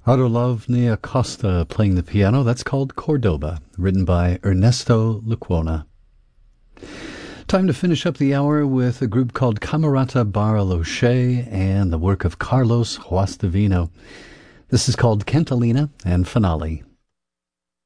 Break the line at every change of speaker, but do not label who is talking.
Adolovny Acosta playing the piano. That's called Cordoba, written by Ernesto Lecuona. Time to finish up the hour with a group called Camerata Bariloche and the work of Carlos Guastavino. This is called Cantilena and Finale.